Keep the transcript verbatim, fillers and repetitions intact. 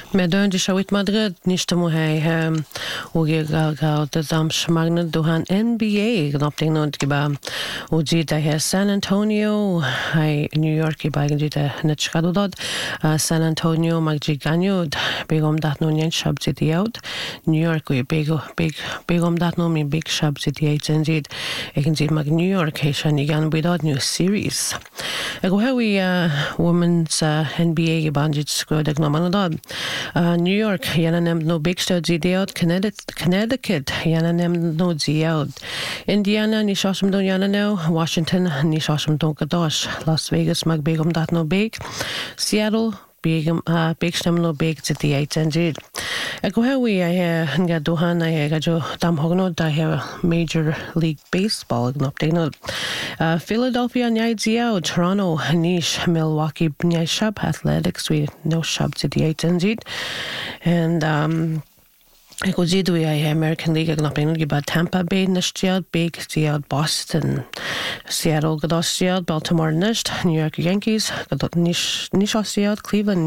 Medun de Shawit Madrid nishtamu hai uge gal gal de zamsh magna duhan N B A gnopting no giba ujita hai San Antonio hai New York giba gita nachkadu dod San Antonio magji ganyod begom dat no nyen shab city out New York we big big begom dat no mi big shab city eight indeed ekin mag New York hai shani gan without new series ego how we women's N B A gibanjit squad gnomano dod Uh, New York, yana nem no big stud zideot, Connecticut, yana nem no ziot. Indiana, ni shosum don yana no, Washington, ni shosum don kadosh. Las Vegas, mag begum dat no big. Seattle, big uh, big stem no big city eight indeed. Ego hawi I ha nga dohan I ha jo dam hogno da ha Major League Baseball gnopting no. Uh, Philadelphia nyai ziao, Toronto, Nish, Milwaukee nyai shab Athletics we no shab city eight indeed. And um Ego zidu I ha American League gnopting no giba Tampa Bay nishtiad, big ziad Boston, Seattle gados ziad, Baltimore nisht, New York Yankees, gadot nish nish ziad, Cleveland